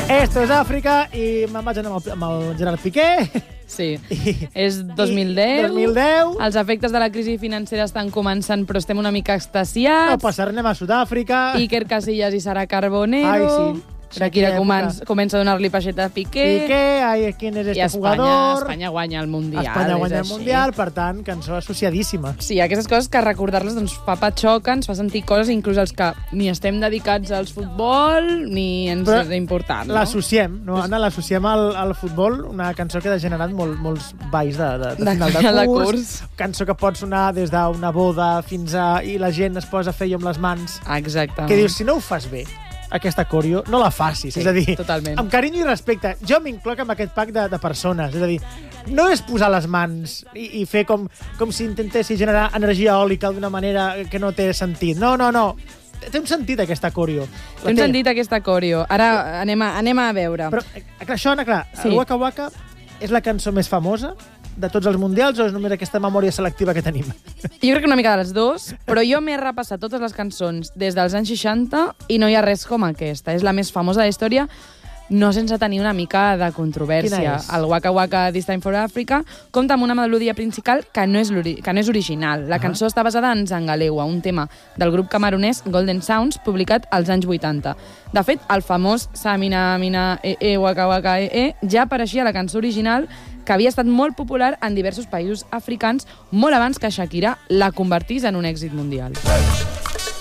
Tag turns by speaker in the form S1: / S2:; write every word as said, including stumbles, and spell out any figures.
S1: Esto és Àfrica i me'n vaig anar amb el, amb el Gerard Piqué.
S2: Sí, I, és dos mil deu.
S1: dos mil deu.
S2: Els efectes de la crisi financera estan començant, però estem una mica extasiats.
S1: No passa res, anem a Sud-àfrica.
S2: Iker Casillas i Sara Carbonero.
S1: Ai, sí.
S2: Shakira comença, comença a donar-li peixeta a Piqué.
S1: Piqué, ai, ¿quién es este
S2: I Espanya,
S1: jugador?
S2: Espanya guanya el Mundial.
S1: Espanya guanya el
S2: així.
S1: Mundial, per tant, cançó associadíssima.
S2: Sí, aquestes coses que recordar-les doncs, fa patxoca, ens fa sentir coses, inclús els que ni estem dedicats al futbol, ni ens
S1: Però
S2: és important. No?
S1: L'associem, no, Anna? L'associem al, al futbol, una cançó que ha generat molt, molts balls de, de, de,
S2: De
S1: final de
S2: final de
S1: curs,
S2: curs.
S1: Cançó que pot sonar des d'una boda fins a... i la gent es posa a fer amb les mans.
S2: Exactament.
S1: Que dius, si no ho fas bé, aquesta coreo, no la facis.
S2: Sí,
S1: és a dir,
S2: totalment.
S1: amb carinyo i respecte. Jo m'incloc amb aquest pack de, de persones. És a dir, no és posar les mans i, i fer com, com si intentessis generar energia eòlica d'una manera que no té sentit. No, no, no. Té un sentit, aquesta coreo.
S2: Té un sentit, aquesta coreo. Ara anem a, anem a veure.
S1: Però, clar, això, Anna, clar,
S2: Sí.
S1: el Waka Waka és la cançó més famosa de tots els mundials o és només aquesta memòria selectiva que tenim?
S2: Jo crec que una mica de les dues, però jo m'he repassat totes les cançons des dels anys seixanta i no hi ha res com aquesta. És la més famosa de la història, no sense tenir una mica de controvèrsia.
S1: Quina és?
S2: El Waka Waka This Time for Africa compta amb una melodia principal que no és, que no és original. La cançó està basada en Zangalewa, un tema del grup camerunès Golden Sounds, publicat als anys vuitanta. De fet, el famós Samina Mina E E Waka Waka E E ja apareixia a la cançó original, que havia estat molt popular en diversos països africans molt abans que Shakira la convertís en un èxit mundial.